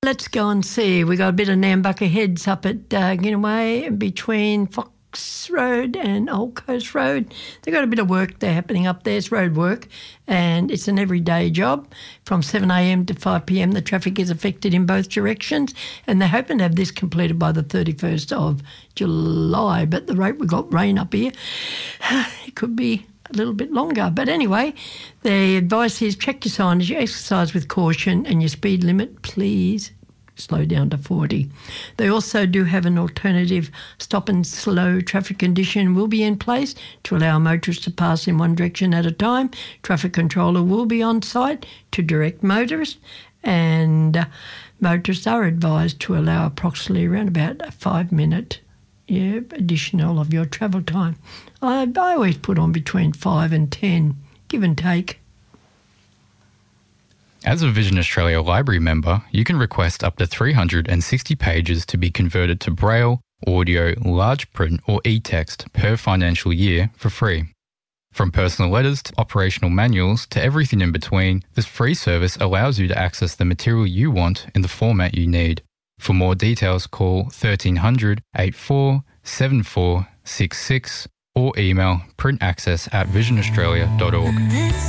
Let's go and see. We got a bit of Nambucca Heads up at Ginaway between Fox Road and Old Coast Road. They've got a bit of work there happening up there. It's road work and it's an everyday job. From 7 a.m. to 5 p.m. the traffic is affected in both directions and they're hoping to have this completed by the 31st of July. But the rate, we've got rain up here, it could be a little bit longer. But anyway, the advice is check your signage, you exercise with caution and your speed limit, please slow down to 40. They also do have an alternative stop and slow traffic condition will be in place to allow motorists to pass in one direction at a time. Traffic controller will be on site to direct motorists and motorists are advised to allow approximately around about a 5-minute additional of your travel time. I always put on between 5 and 10, give and take. As a Vision Australia Library member, you can request up to 360 pages to be converted to Braille, audio, large print or e-text per financial year for free. From personal letters to operational manuals to everything in between, this free service allows you to access the material you want in the format you need. For more details, call 1300 84 7466 or email printaccess@visionaustralia.org.